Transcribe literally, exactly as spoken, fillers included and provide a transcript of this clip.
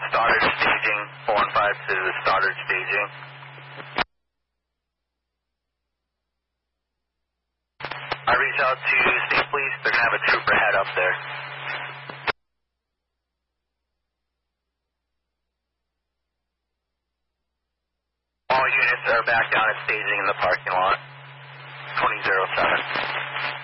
Stoddard staging, four one five to Stoddard staging. I reach out to State Police, they're going to have a trooper head up there. All units are back down at staging in the parking lot, twenty oh seven.